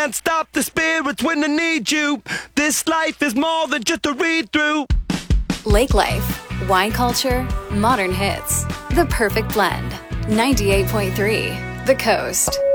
Can't stop the spirits when they need you. This life is more than just a read-through. Lake Life, wine culture, modern hits. The perfect blend. 98.3 The Coast.